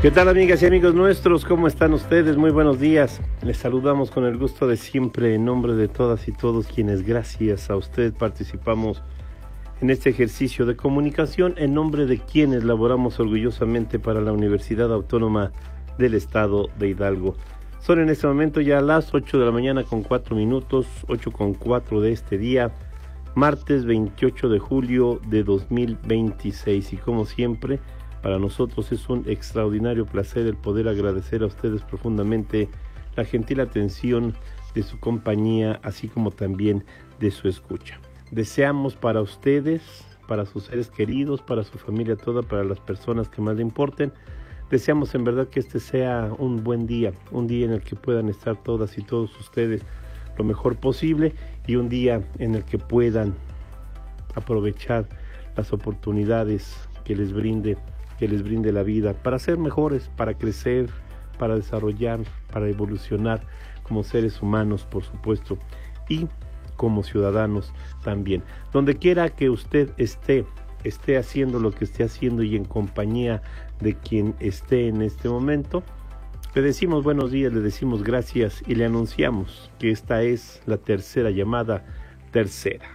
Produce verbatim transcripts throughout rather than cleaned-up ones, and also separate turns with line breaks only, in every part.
¿Qué tal, amigas y amigos nuestros? ¿Cómo están ustedes? Muy buenos días. Les saludamos con el gusto de siempre en nombre de todas y todos quienes gracias a usted participamos en este ejercicio de comunicación, en nombre de quienes laboramos orgullosamente para la Universidad Autónoma del Estado de Hidalgo. Son en este momento ya las ocho de la mañana con cuatro minutos, ocho con cuatro de este día, martes veintiocho de julio de dos mil veintiséis, y como siempre, para nosotros es un extraordinario placer el poder agradecer a ustedes profundamente la gentil atención de su compañía, así como también de su escucha. Deseamos para ustedes, para sus seres queridos, para su familia toda, para las personas que más le importen, deseamos en verdad que este sea un buen día, un día en el que puedan estar todas y todos ustedes lo mejor posible, y un día en el que puedan aprovechar las oportunidades que les brinde que les brinde la vida, para ser mejores, para crecer, para desarrollar, para evolucionar como seres humanos, por supuesto, y como ciudadanos también. Donde quiera que usted esté, esté haciendo lo que esté haciendo y en compañía de quien esté en este momento, le decimos buenos días, le decimos gracias y le anunciamos que esta es la tercera llamada, tercera.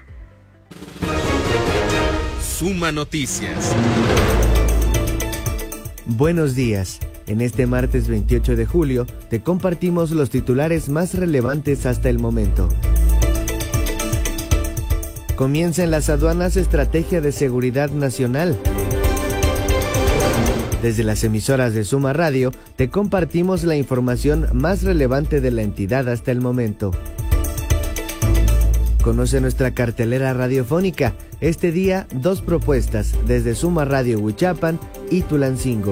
Suma Noticias.
Buenos días. En este martes veintiocho de julio te compartimos los titulares más relevantes hasta el momento. Comienza en las aduanas estrategia de seguridad nacional. Desde las emisoras de Suma Radio te compartimos la información más relevante de la entidad hasta el momento. Conoce nuestra cartelera radiofónica. Este día, dos propuestas desde Suma Radio Huichapan y Tulancingo.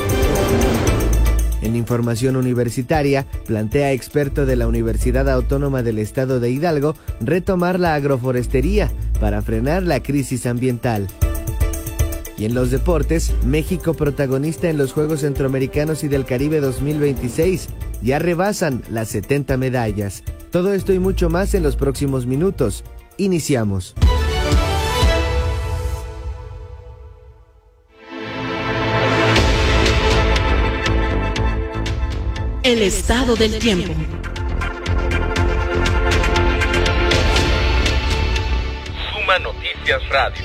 En información universitaria, plantea experto de la Universidad Autónoma del Estado de Hidalgo retomar la agroforestería para frenar la crisis ambiental. Y en los deportes, México protagonista en los Juegos Centroamericanos y del Caribe dos mil veintiséis. Ya rebasan las setenta medallas. Todo esto y mucho más en los próximos minutos. Iniciamos.
El estado del tiempo.
Suma Noticias Radio.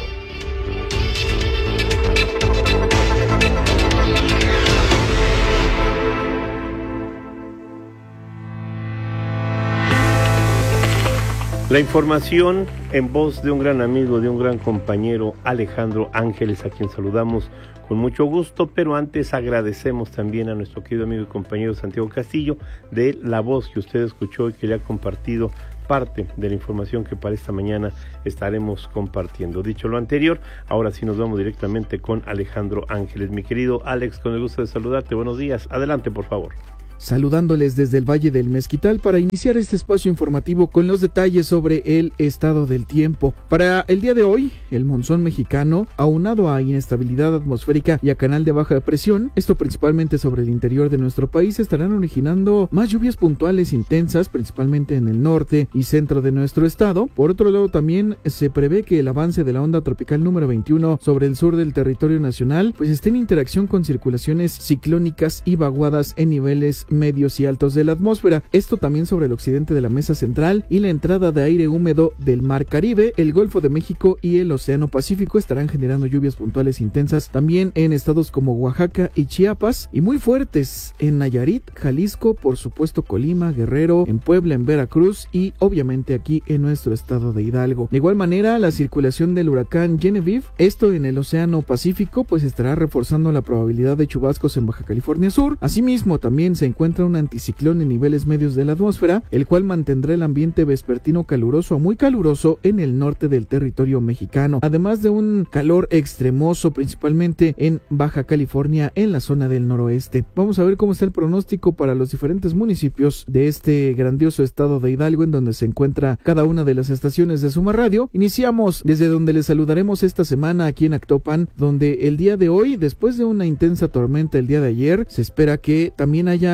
La información en voz de un gran amigo, de un gran compañero, Alejandro Ángeles, a quien saludamos con mucho gusto, pero antes agradecemos también a nuestro querido amigo y compañero Santiago Castillo de la voz que usted escuchó y que le ha compartido parte de la información que para esta mañana estaremos compartiendo. Dicho lo anterior, ahora sí nos vamos directamente con Alejandro Ángeles. Mi querido Alex, con el gusto de saludarte, buenos días, adelante por favor.
Saludándoles desde el Valle del Mezquital para iniciar este espacio informativo con los detalles sobre el estado del tiempo. Para el día de hoy, el monzón mexicano, aunado a inestabilidad atmosférica y a canal de baja presión, esto principalmente sobre el interior de nuestro país, estarán originando más lluvias puntuales intensas, principalmente en el norte y centro de nuestro estado. Por otro lado, también se prevé que el avance de la onda tropical número veintiuno sobre el sur del territorio nacional, pues esté en interacción con circulaciones ciclónicas y vaguadas en niveles medios y altos de la atmósfera. Esto también sobre el occidente de la mesa central y la entrada de aire húmedo del mar Caribe, el Golfo de México y el Océano Pacífico estarán generando lluvias puntuales intensas también en estados como Oaxaca y Chiapas, y muy fuertes en Nayarit, Jalisco, por supuesto Colima, Guerrero, en Puebla, en Veracruz y obviamente aquí en nuestro estado de Hidalgo. De igual manera, la circulación del huracán Genevieve, esto en el Océano Pacífico, pues estará reforzando la probabilidad de chubascos en Baja California Sur. Asimismo, también se encuentra un anticiclón en niveles medios de la atmósfera, el cual mantendrá el ambiente vespertino caluroso a muy caluroso en el norte del territorio mexicano, además de un calor extremoso principalmente en Baja California en la zona del noroeste. Vamos a ver cómo está el pronóstico para los diferentes municipios de este grandioso estado de Hidalgo, en donde se encuentra cada una de las estaciones de Suma Radio. Iniciamos desde donde les saludaremos esta semana aquí en Actopan, donde el día de hoy, después de una intensa tormenta el día de ayer, se espera que también haya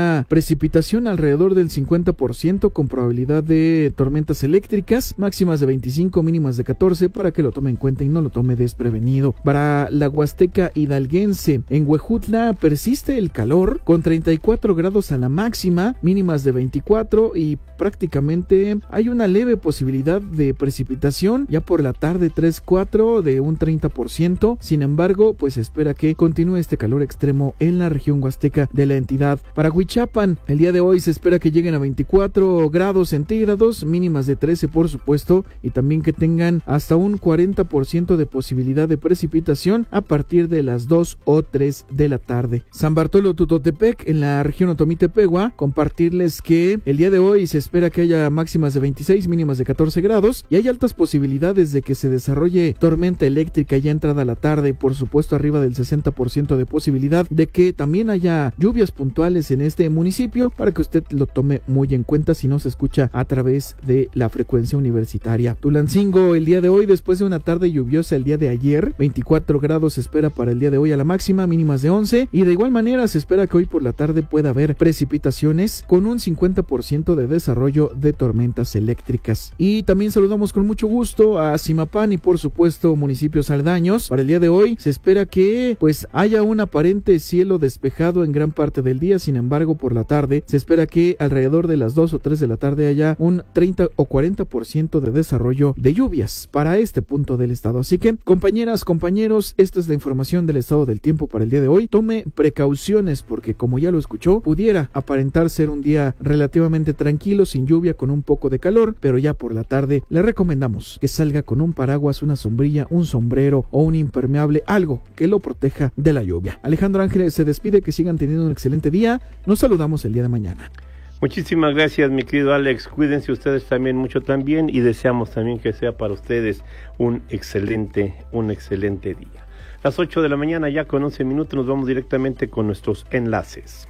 espera precipitación alrededor del cincuenta por ciento con probabilidad de tormentas eléctricas, máximas de veinticinco, mínimas de catorce, para que lo tome en cuenta y no lo tome desprevenido. Para la Huasteca hidalguense, en Huejutla persiste el calor con treinta y cuatro grados a la máxima, mínimas de veinticuatro, y prácticamente hay una leve posibilidad de precipitación ya por la tarde tres cuatro de un treinta por ciento. Sin embargo, pues se espera que continúe este calor extremo en la región huasteca de la entidad. Para Huichapan, el día de hoy se espera que lleguen a veinticuatro grados centígrados, mínimas de trece por supuesto, y también que tengan hasta un cuarenta por ciento de posibilidad de precipitación a partir de las dos o tres de la tarde. San Bartolo Tutotepec, en la región Otomitepegua, compartirles que el día de hoy se espera que haya máximas de veintiséis, mínimas de catorce grados, y hay altas posibilidades de que se desarrolle tormenta eléctrica ya entrada la tarde, por supuesto arriba del sesenta por ciento de posibilidad de que también haya lluvias puntuales en este municipio, para que usted lo tome muy en cuenta si no se escucha a través de la frecuencia universitaria. Tulancingo, el día de hoy, después de una tarde lluviosa el día de ayer, veinticuatro grados se espera para el día de hoy a la máxima, mínimas de once, y de igual manera se espera que hoy por la tarde pueda haber precipitaciones con un cincuenta por ciento de desarrollo de tormentas eléctricas. Y también saludamos con mucho gusto a Zimapán y por supuesto municipios aledaños. Para el día de hoy se espera que pues haya un aparente cielo despejado en gran parte del día. Sin embargo, por la tarde se espera que alrededor de las dos o tres de la tarde haya un treinta o cuarenta por ciento de desarrollo de lluvias para este punto del estado. Así que, compañeras, compañeros, esta es la información del estado del tiempo para el día de hoy. Tome precauciones porque, como ya lo escuchó, pudiera aparentar ser un día relativamente tranquilo, sin lluvia, con un poco de calor, pero ya por la tarde le recomendamos que salga con un paraguas, una sombrilla, un sombrero o un impermeable, algo que lo proteja de la lluvia. Alejandro Ángeles se despide, que sigan teniendo un excelente día. Nos saludamos el día de mañana.
Muchísimas gracias, mi querido Alex. Cuídense ustedes también mucho también, y deseamos también que sea para ustedes un excelente, un excelente día. Las ocho de la mañana, ya con once minutos, nos vamos directamente con nuestros enlaces.